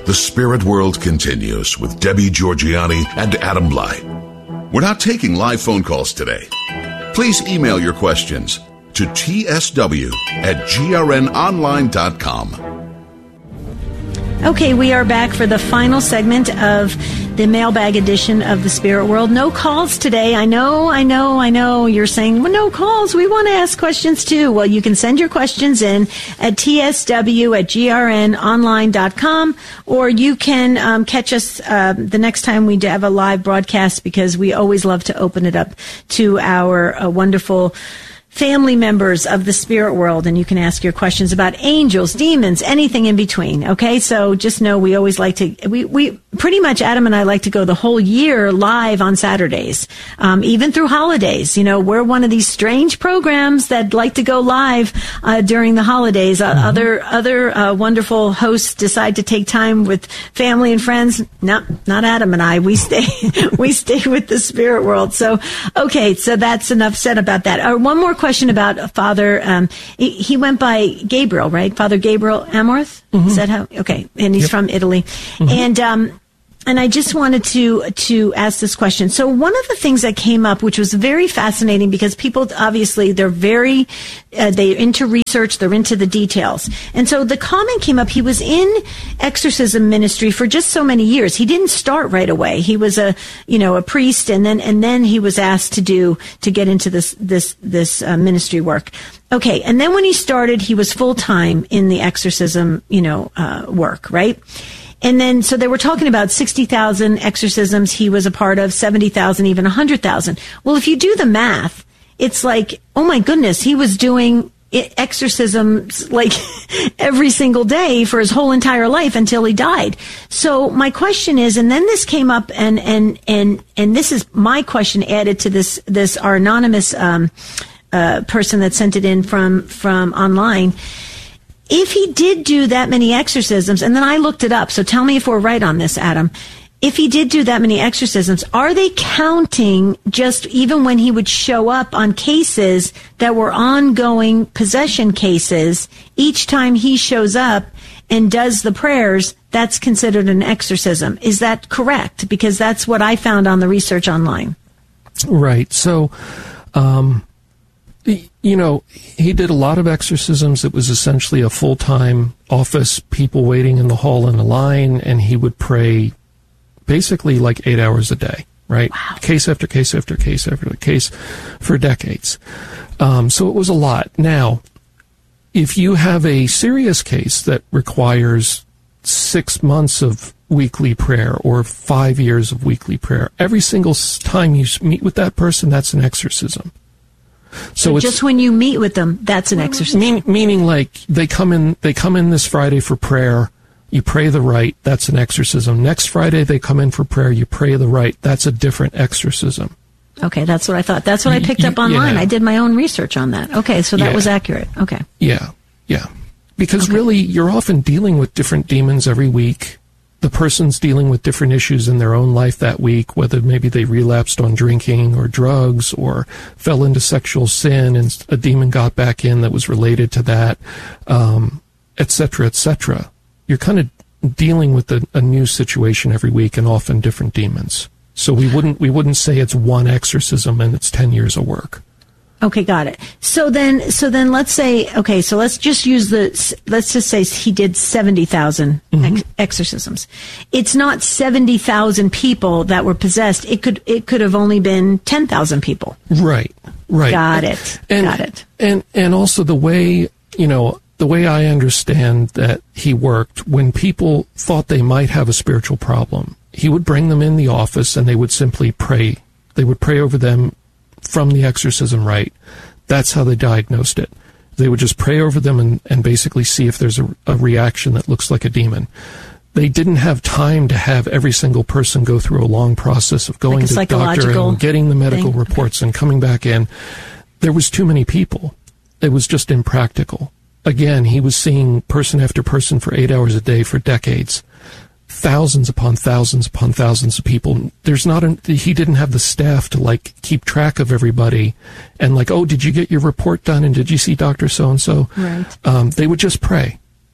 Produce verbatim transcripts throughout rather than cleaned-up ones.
The Spirit World continues with Debbie Georgianni and Adam Blai. We're not taking live phone calls today. Please email your questions to t s w at g r n online dot com. Okay, we are back for the final segment of the mailbag edition of the Spirit World. No calls today. I know, I know, I know. You're saying, well, no calls. We want to ask questions too. Well, you can send your questions in at t s w at g r n online dot com, or you can um, catch us uh, the next time we have a live broadcast, because we always love to open it up to our uh, wonderful family members of the spirit world, and you can ask your questions about angels, demons, anything in between. Okay, so just know we always like to, we, we pretty much, Adam and I like to go the whole year live on Saturdays, um, even through holidays. You know, we're one of these strange programs that like to go live uh, during the holidays. Uh, mm-hmm. Other other uh, wonderful hosts decide to take time with family and friends. No, not Adam and I. We stay we stay with the spirit world. So, okay, so that's enough said about that. Uh, one more question. Question about Father, um, he, he went by Gabriel, right? Father Gabriel Amorth? Mm-hmm. Is that how? Okay. And he's yep. from Italy. Mm-hmm. And, um, and I just wanted to, to ask this question. So one of the things that came up, which was very fascinating, because people, obviously, they're very, uh, they're into research, they're into the details. And so the comment came up, he was in exorcism ministry for just so many years. He didn't start right away. He was a, you know, a priest, and then, and then he was asked to do, to get into this, this, this uh, ministry work. Okay. And then when he started, he was full time in the exorcism, you know, uh, work, right? And then, so they were talking about sixty thousand exorcisms he was a part of, seventy thousand, even one hundred thousand. Well, if you do the math, it's like, oh my goodness, he was doing exorcisms like every single day for his whole entire life until he died. So my question is, and then this came up, and, and, and, and this is my question added to this, this, our anonymous, um, uh, person that sent it in from, from online. If he did do that many exorcisms, and then I looked it up, so tell me if we're right on this, Adam. If he did do that many exorcisms, are they counting just even when he would show up on cases that were ongoing possession cases, each time he shows up and does the prayers, that's considered an exorcism? Is that correct? Because that's what I found on the research online. Right. So, um... you know, he did a lot of exorcisms. It was essentially a full-time office, people waiting in the hall in a line, and he would pray basically like eight hours a day, right? Wow. Case after case after case after case for decades. Um, so it was a lot. Now, if you have a serious case that requires six months of weekly prayer or five years of weekly prayer, every single time you meet with that person, that's an exorcism. So, so just when you meet with them, that's an exorcism. Mean, meaning, like they come in, they come in this Friday for prayer. You pray the rite. That's an exorcism. Next Friday they come in for prayer. You pray the rite. That's a different exorcism. Okay, that's what I thought. That's what I picked up online. Yeah. I did my own research on that. Okay, so that yeah. was accurate. Okay. Yeah, yeah. Because okay. really, you're often dealing with different demons every week. The person's dealing with different issues in their own life that week, whether maybe they relapsed on drinking or drugs or fell into sexual sin and a demon got back in that was related to that, um, et cetera, et cetera. You're kind of dealing with a, a new situation every week and often different demons. So we wouldn't we wouldn't say it's one exorcism and it's ten years of work. Okay, got it. So then, so then, let's say, okay, so let's just use the, let's just say he did seventy thousand mm-hmm. ex- exorcisms. It's not seventy thousand people that were possessed. It could, it could have only been ten thousand people. Right, right. Got it. And, got it. And and also the way, you know, the way I understand that he worked, when people thought they might have a spiritual problem, he would bring them in the office and they would simply pray. They would pray over them from the exorcism rite. That's how they diagnosed it. They would just pray over them and, and basically see if there's a, a reaction that looks like a demon. They didn't have time to have every single person go through a long process of going like to the doctor and getting the medical thing. reports okay. and coming back in. There was too many people. It was just impractical. Again, he was seeing person after person for eight hours a day for decades. Thousands upon thousands upon thousands of people. There's not a, he didn't have the staff to like keep track of everybody and like, oh, did you get your report done and did you see Doctor So-and-so? Right. Um, they would just pray.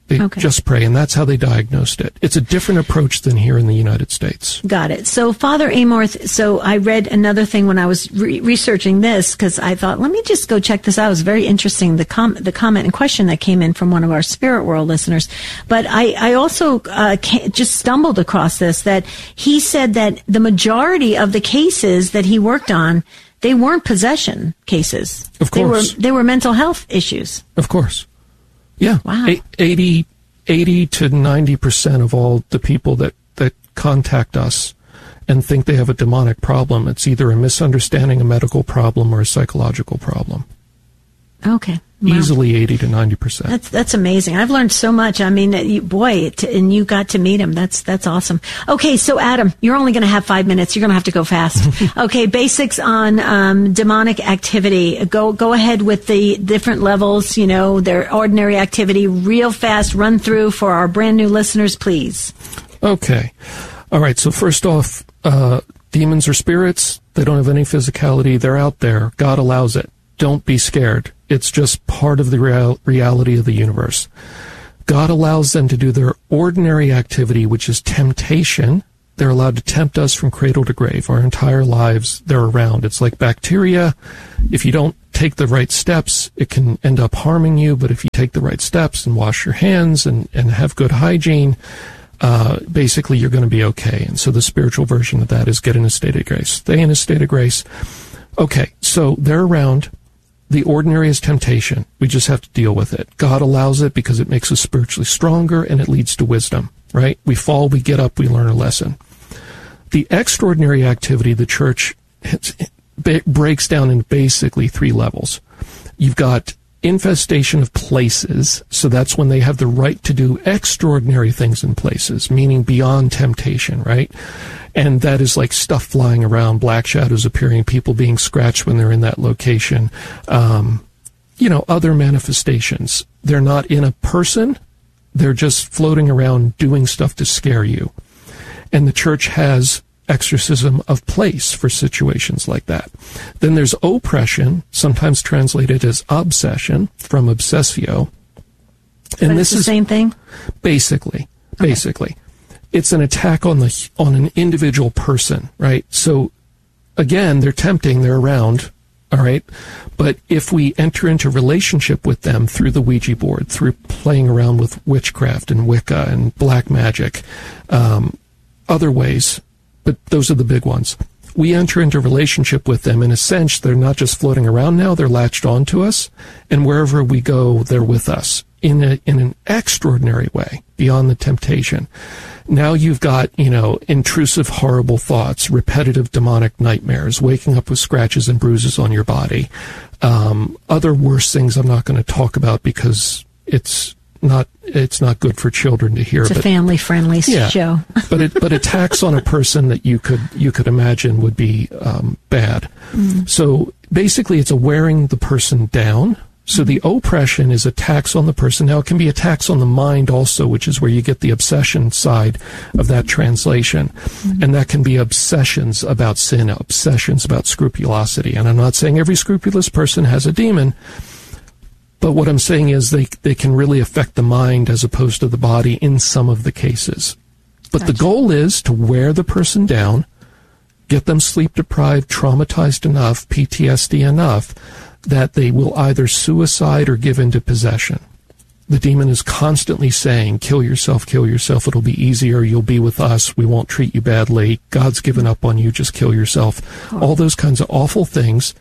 They Okay. just pray, and that's how they diagnosed it. It's a different approach than here in the United States. Got it. So, Father Amorth, so I read another thing when I was re- researching this, because I thought, let me just go check this out. It was very interesting, the, com- the comment and question that came in from one of our Spirit World listeners. But I, I also uh, ca- just stumbled across this, that he said that the majority of the cases that he worked on, they weren't possession cases. Of course. They were, they were mental health issues. Of course. Yeah. Wow. eighty, eighty to ninety percent of all the people that, that contact us and think they have a demonic problem, it's either a misunderstanding, a medical problem, or a psychological problem. Okay. Wow. Easily eighty to ninety percent. That's that's amazing. I've learned so much. I mean, you, boy, it, and you got to meet him. That's that's awesome. Okay, so Adam, you're only going to have five minutes. You're going to have to go fast. Okay, basics on um, demonic activity. Go go ahead with the different levels. You know, their ordinary activity, real fast. Run through for our brand new listeners, please. Okay. All right. So first off, uh, demons or spirits. They don't have any physicality. They're out there. God allows it. Don't be scared. It's just part of the real- reality of the universe. God allows them to do their ordinary activity, which is temptation. They're allowed to tempt us from cradle to grave. Our entire lives, they're around. It's like bacteria. If you don't take the right steps, it can end up harming you. But if you take the right steps and wash your hands and, and have good hygiene, uh, basically you're going to be okay. And so the spiritual version of that is get in a state of grace. Stay in a state of grace. Okay, so they're around. The ordinary is temptation. We just have to deal with it. God allows it because it makes us spiritually stronger and it leads to wisdom, right? We fall, we get up, we learn a lesson. The extraordinary activity, the church it breaks down into basically three levels. You've got infestation of places, so that's when they have the right to do extraordinary things in places, meaning beyond temptation, right? And that is like stuff flying around, black shadows appearing, people being scratched when they're in that location, um, you know, other manifestations. They're not in a person, they're just floating around doing stuff to scare you. And the church has exorcism of place for situations like that. Then there's oppression, sometimes translated as obsession, from obsessio. And But this it's the is same thing? basically, basically, it's an attack on the on an individual person, right? So again, they're tempting, they're around, all right? But if we enter into relationship with them through the Ouija board, through playing around with witchcraft and Wicca and black magic, um, other ways, but those are the big ones. We enter into relationship with them. In a sense, they're not just floating around now, they're latched onto us, and wherever we go, they're with us in a, in an extraordinary way, beyond the temptation. Now you've got, you know, intrusive, horrible thoughts, repetitive demonic nightmares, waking up with scratches and bruises on your body. Um, other worse things I'm not going to talk about because it's not it's not good for children to hear. It's a but, family-friendly yeah, show. but it but attacks on a person that you could you could imagine would be um, bad. Mm. So basically, it's a wearing the person down. So the oppression is attacks on the person. Now, it can be attacks on the mind also, which is where you get the obsession side of that translation. Mm-hmm. And that can be obsessions about sin, obsessions about scrupulosity. And I'm not saying every scrupulous person has a demon, but what I'm saying is they they can really affect the mind as opposed to the body in some of the cases. But gotcha. The goal is to wear the person down, get them sleep-deprived, traumatized enough, P T S D enough, that they will either suicide or give into possession. The demon is constantly saying, kill yourself, kill yourself, it'll be easier, you'll be with us, we won't treat you badly, God's given up on you, just kill yourself. Oh. All those kinds of awful things.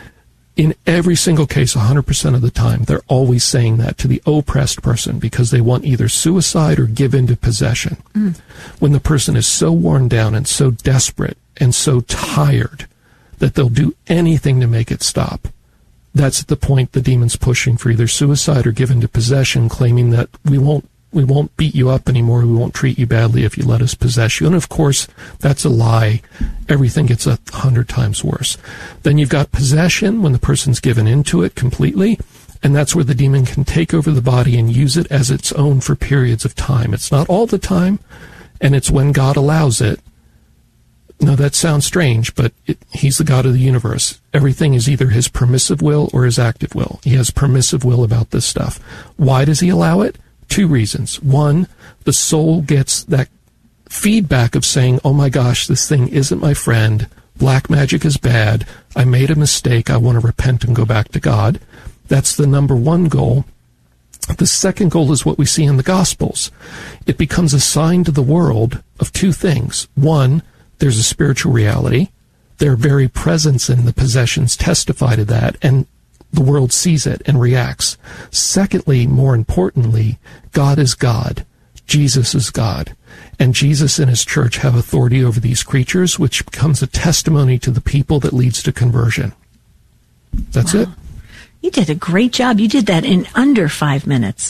In every single case, one hundred percent of the time, they're always saying that to the oppressed person because they want either suicide or give into possession. Mm. When the person is so worn down and so desperate and so tired that they'll do anything to make it stop. That's at the point the demon's pushing for either suicide or give into possession, claiming that we won't we won't beat you up anymore, we won't treat you badly if you let us possess you. And of course, that's a lie. Everything gets a hundred times worse. Then you've got possession, when the person's given into it completely, and that's where the demon can take over the body and use it as its own for periods of time. It's not all the time, and it's when God allows it. Now, that sounds strange, but it, he's the God of the universe. Everything is either his permissive will or his active will. He has permissive will about this stuff. Why does he allow it? Two reasons. One, the soul gets that feedback of saying, oh my gosh, this thing isn't my friend. Black magic is bad. I made a mistake. I want to repent and go back to God. That's the number one goal. The second goal is what we see in the Gospels. It becomes a sign to the world of two things. One, there's a spiritual reality. Their very presence in the possessions testify to that, and the world sees it and reacts. Secondly, more importantly, God is God. Jesus is God. And Jesus and his church have authority over these creatures, which becomes a testimony to the people that leads to conversion. That's wow. it. You did a great job. You did that in under five minutes.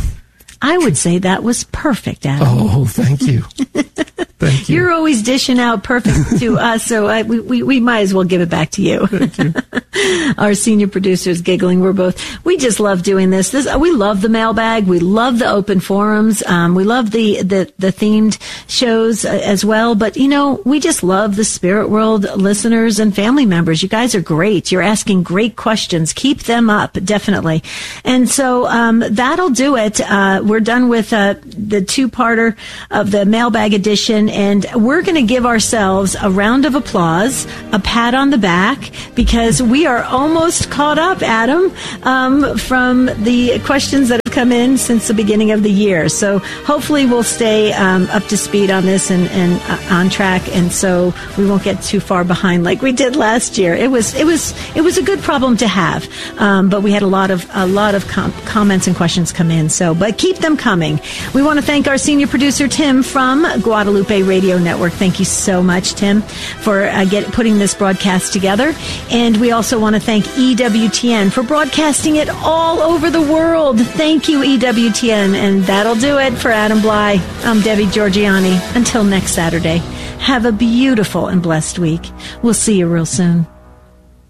I would say that was perfect, Adam. Oh, thank you. Thank you. You're always dishing out perfect to us, so I, we, we we might as well give it back to you. Thank you. Our senior producer's giggling. We're both, we just love doing this. This we love the mailbag. We love the open forums. Um, we love the, the, the themed shows uh, as well. But, you know, we just love the Spirit World listeners and family members. You guys are great. You're asking great questions. Keep them up, definitely. And so um, that'll do it. Uh, we're done with uh, the two-parter of the mailbag edition. And we're going to give ourselves a round of applause, a pat on the back, because we are almost caught up, Adam, um, from the questions that have come in since the beginning of the year. So hopefully we'll stay um, up to speed on this and, and uh, on track, and so we won't get too far behind like we did last year. It was it was it was a good problem to have, um, but we had a lot of a lot of com- comments and questions come in. So, but keep them coming. We want to thank our senior producer Tim from Guadalupe Radio Network. Thank you so much, Tim, for uh, get, putting this broadcast together. And we also want to thank E W T N for broadcasting it all over the world. Thank you, E W T N. And that'll do it for Adam Bly. I'm Debbie Georgianni. Until next Saturday, have a beautiful and blessed week. We'll see you real soon.